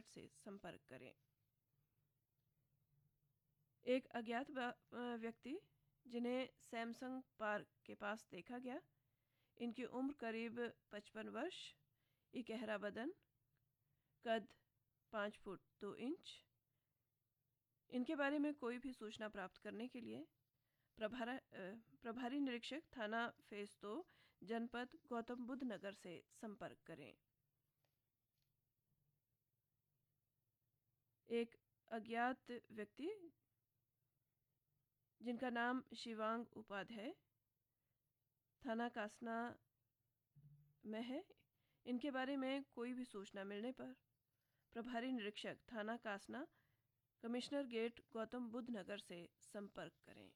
से संपर्क करें। एक अज्ञात व्यक्ति जिन्हें सैमसंग पार्क के पास देखा गया, इनकी उम्र करीब 55 वर्ष, इकहरा बदन, कद 5 फुट 2 इंच। इनके बारे में कोई भी सूचना प्राप्त करने के लिए प्रभारी निरीक्षक थाना फेज 2 जनपद गौतम बुद्ध नगर से संपर्क करें। एक अज्ञात व्यक्ति जिनका नाम शिवांग उपाध्याय थाना कासना में है, इनके बारे में कोई भी सूचना मिलने पर प्रभारी निरीक्षक थाना कासना कमिश्नर गेट गौतम बुद्ध नगर से संपर्क करें।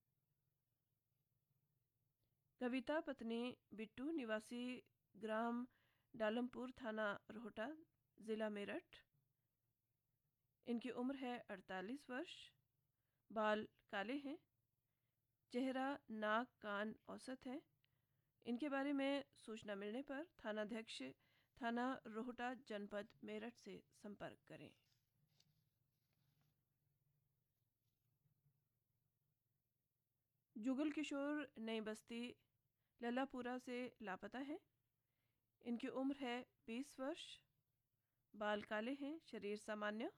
कविता पत्नी बिट्टू निवासी ग्राम डालमपुर थाना रोहटा जिला मेरठ, इनकी उम्र है 48 वर्ष, बाल काले हैं, चेहरा नाक कान औसत है। इनके बारे में सूचना मिलने पर थानाध्यक्ष थाना रोहटा जनपद मेरठ से संपर्क करें। जुगल किशोर नई बस्ती ललापुरा से लापता है। इनकी उम्र है 20 वर्ष, बाल काले हैं, शरीर सामान्य।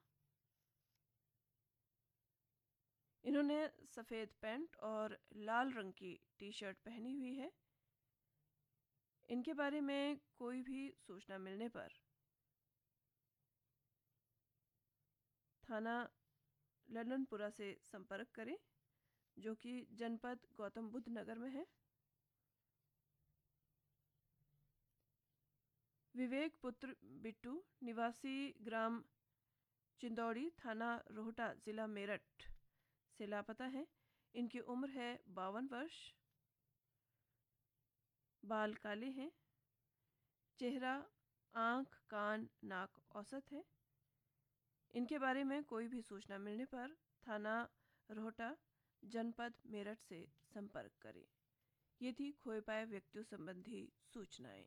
इन्होंने सफ़ेद पैंट और लाल रंग की टी शर्ट पहनी हुई है। इनके बारे में कोई भी सूचना मिलने पर थाना ललनपुरा से संपर्क करें, जो कि जनपद गौतम बुद्ध नगर में है। विवेक पुत्र बिट्टू निवासी ग्राम चिंदौड़ी थाना रोहटा जिला मेरठ से लापता है। इनकी उम्र है 52 वर्ष, बाल काले हैं, चेहरा आँख कान नाक औसत है। इनके बारे में कोई भी सूचना मिलने पर थाना रोहटा जनपद मेरठ से संपर्क करें। ये थी खोए पाए व्यक्तियों संबंधी सूचनाएं।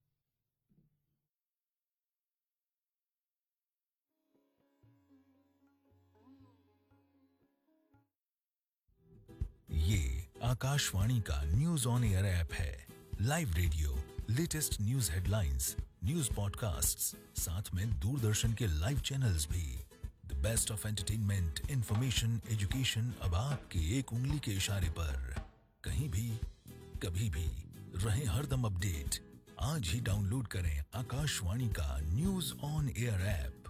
ये आकाशवाणी का न्यूज ऑन एयर ऐप है। Live radio, latest news headlines, news podcasts, साथ में दूरदर्शन के लाइव चैनल्स भी। The best of entertainment, information, education अब आपके एक उंगली के इशारे पर। कहीं भी, कभी भी, रहें हरदम अपडेट। आज ही डाउनलोड करें आकाशवाणी का न्यूज ऑन एयर ऐप।